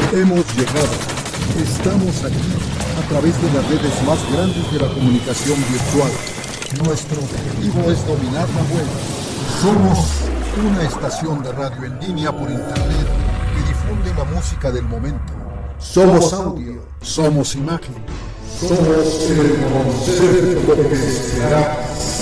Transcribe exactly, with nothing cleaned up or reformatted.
Hemos llegado. Estamos aquí a través de las redes más grandes de la comunicación virtual. Nuestro objetivo es dominar la web. Somos una estación de radio en línea por internet que difunde la música del momento. Somos audio, somos imagen, somos el concepto que será